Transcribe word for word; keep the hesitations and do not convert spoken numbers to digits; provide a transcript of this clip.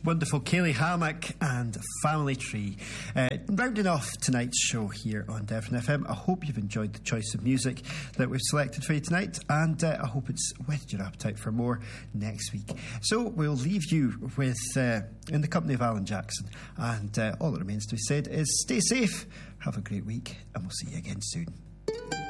wonderful Kaylee Hammack and Family Tree. Uh, rounding off tonight's show here on Devon F M. I hope you've enjoyed the choice of music that we've selected for you tonight, and uh, I hope it's whetted your appetite for more next week. So we'll leave you with uh, in the company of Alan Jackson, and uh, all that remains to be said is stay safe, have a great week, and we'll see you again soon.